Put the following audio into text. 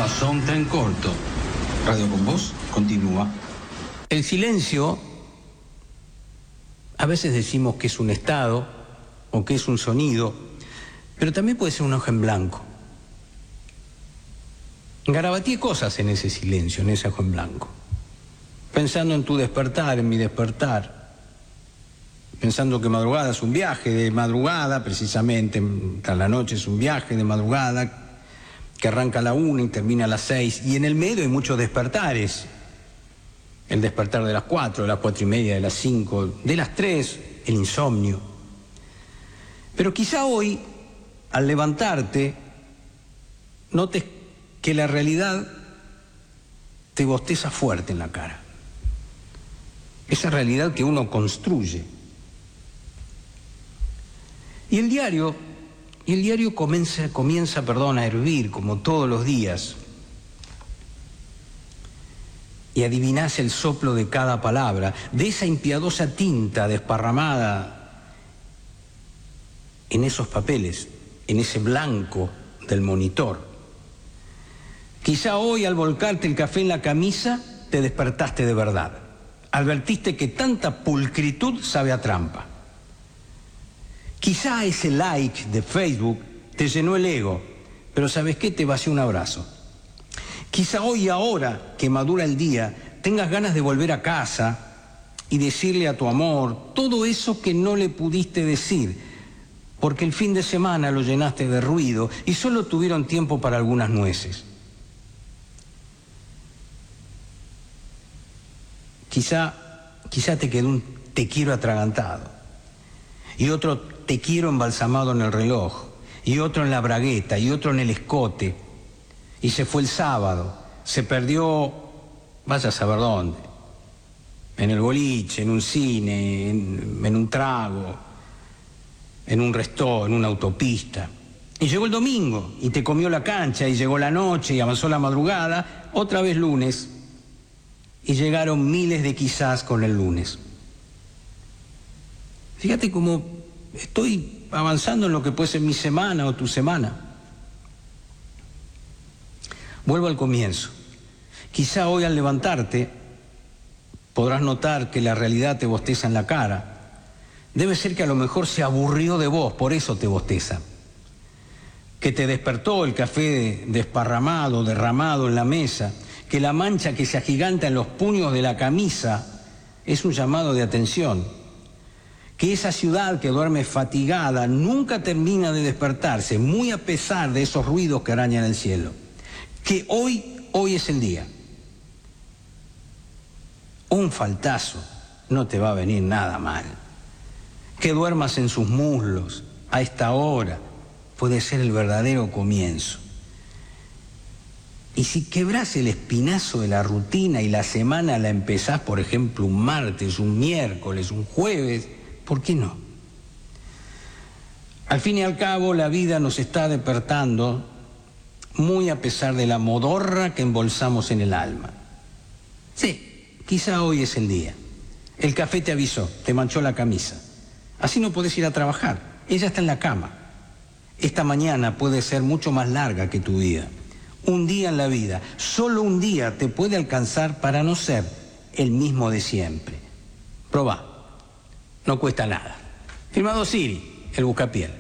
pasó un tren corto. Radio con Voz continúa. El silencio, a veces decimos que es un estado o que es un sonido, pero también puede ser una hoja en blanco. Garabateé cosas en ese silencio, en ese hoja en blanco. Pensando en tu despertar, en mi despertar. Pensando que madrugada es un viaje de madrugada, precisamente, tras la noche es un viaje de madrugada, que arranca a la 1 y termina a las 6, y en el medio hay muchos despertares. El despertar de las 4, de las 4:30, de las 5, de las 3, el insomnio. Pero quizá hoy, al levantarte, notes que la realidad te bosteza fuerte en la cara. Esa realidad que uno construye. Y el diario comienza a hervir como todos los días. Y adivinás el soplo de cada palabra, de esa impiadosa tinta desparramada en esos papeles, en ese blanco del monitor. Quizá hoy, al volcarte el café en la camisa, te despertaste de verdad. Advertiste que tanta pulcritud sabe a trampa. Quizá ese like de Facebook te llenó el ego, pero ¿sabes qué? Te vació un abrazo. Quizá hoy, ahora que madura el día, tengas ganas de volver a casa y decirle a tu amor todo eso que no le pudiste decir, porque el fin de semana lo llenaste de ruido y solo tuvieron tiempo para algunas nueces. Quizá te quedó un te quiero atragantado, y otro te quiero embalsamado en el reloj, y otro en la bragueta, y otro en el escote, y se fue el sábado, se perdió, vaya a saber dónde, en el boliche, en un cine, en un trago, en un restaurante, en una autopista. Y llegó el domingo, y te comió la cancha, y llegó la noche, y avanzó la madrugada, otra vez lunes, y llegaron miles de quizás con el lunes. Fíjate cómo estoy avanzando en lo que puede ser mi semana o tu semana. Vuelvo al comienzo. Quizá hoy al levantarte podrás notar que la realidad te bosteza en la cara. Debe ser que a lo mejor se aburrió de vos, por eso te bosteza. Que te despertó el café desparramado, derramado en la mesa, que la mancha que se agiganta en los puños de la camisa es un llamado de atención, que esa ciudad que duerme fatigada nunca termina de despertarse, muy a pesar de esos ruidos que arañan el cielo, que hoy es el día. Un faltazo no te va a venir nada mal, que duermas en sus muslos a esta hora puede ser el verdadero comienzo. Y si quebrás el espinazo de la rutina y la semana la empezás, por ejemplo, un martes, un miércoles, un jueves, ¿por qué no? Al fin y al cabo, la vida nos está despertando muy a pesar de la modorra que embolsamos en el alma. Sí, quizá hoy es el día. El café te avisó, te manchó la camisa. Así no podés ir a trabajar. Ella está en la cama. Esta mañana puede ser mucho más larga que tu vida. Un día en la vida, solo un día te puede alcanzar para no ser el mismo de siempre. Probá, no cuesta nada. Firmado Siri, el buscapiel.